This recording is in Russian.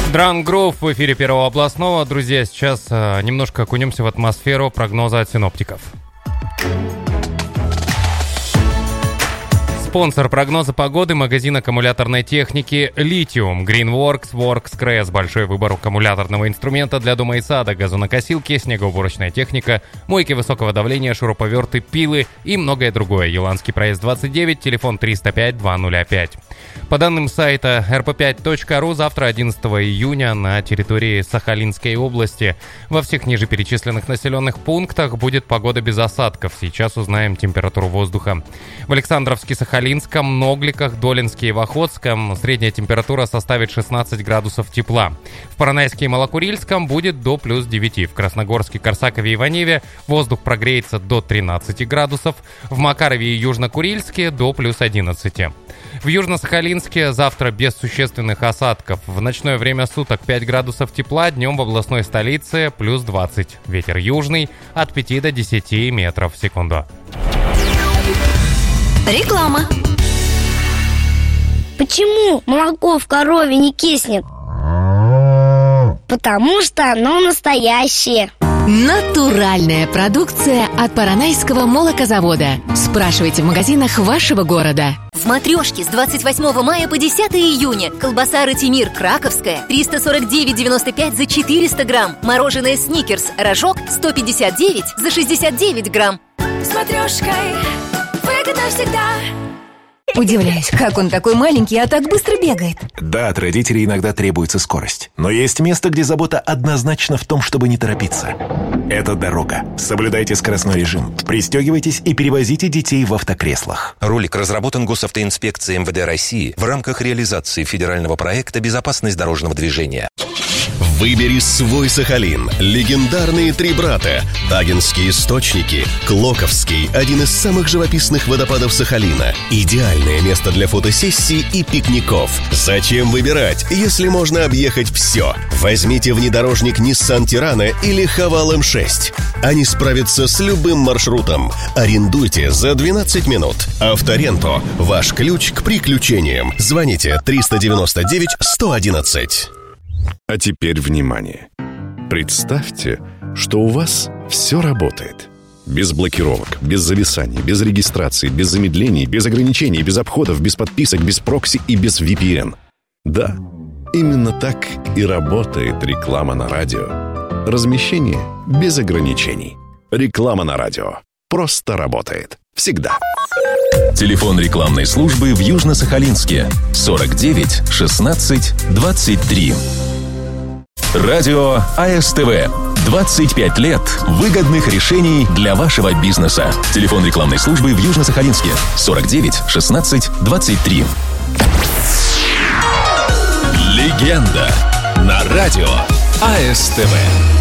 Drunk Groove в эфире Первого областного. Друзья, сейчас немножко окунемся в атмосферу прогноза от синоптиков. Спонсор прогноза погоды — магазин аккумуляторной техники «Литиум». Greenworks, WorksCrest. Большой выбор аккумуляторного инструмента для дома и сада, газонокосилки, снегоуборочная техника, мойки высокого давления, шуруповерты, пилы и многое другое. Еланский проезд 29, телефон 305-205. По данным сайта rp5.ru, завтра, 11 июня, на территории Сахалинской области во всех ниже перечисленных населенных пунктах будет погода без осадков. Сейчас узнаем температуру воздуха. В Александровске, Сахалинском, Ногликах, Долинске и в Охотском средняя температура составит 16 градусов тепла. В Поронайске и Малокурильском будет до плюс 9. В Красногорске, Корсакове и Иваневе воздух прогреется до 13 градусов. В Макарове и Южно-Курильске до плюс 11. В Южно-Сахалинске завтра без существенных осадков. В ночное время суток 5 градусов тепла, днем в областной столице плюс 20. Ветер южный от 5 до 10 метров в секунду. Реклама. Почему молоко в корове не киснет? Потому что оно настоящее. Натуральная продукция от Поронайского молокозавода. Спрашивайте в магазинах вашего города. В «Матрешке» с 28 мая по 10 июня колбаса «Ратимир» краковская 349,95 за 400 грамм. Мороженое «Сникерс» рожок 159 за 69 грамм. С «Матрешкой» выгодно всегда. Удивляюсь, как он такой маленький, а так быстро бегает. Да, от родителей иногда требуется скорость. Но есть место, где забота однозначно в том, чтобы не торопиться. Это дорога. Соблюдайте скоростной режим. Пристегивайтесь и перевозите детей в автокреслах. Ролик разработан Госавтоинспекцией МВД России в рамках реализации федерального проекта «Безопасность дорожного движения». Выбери свой Сахалин. Легендарные три брата. Агинские источники. Клоковский. Один из самых живописных водопадов Сахалина. Идеальное место для фотосессий и пикников. Зачем выбирать, если можно объехать все? Возьмите внедорожник Nissan Tirana или Haval M6. Они справятся с любым маршрутом. Арендуйте за 12 минут. Авторенто. Ваш ключ к приключениям. Звоните 399 111. А теперь внимание. Представьте, что у вас все работает. Без блокировок, без зависаний, без регистрации, без замедлений, без ограничений, без обходов, без подписок, без прокси и без VPN. Да, именно так и работает реклама на радио. Размещение без ограничений. Реклама на радио. Просто работает. Всегда. Телефон рекламной службы в Южно-Сахалинске 49 16 23. Радио АСТВ. 25 лет выгодных решений для вашего бизнеса. Телефон рекламной службы в Южно-Сахалинске 49 16 23. Легенда на радио АСТВ.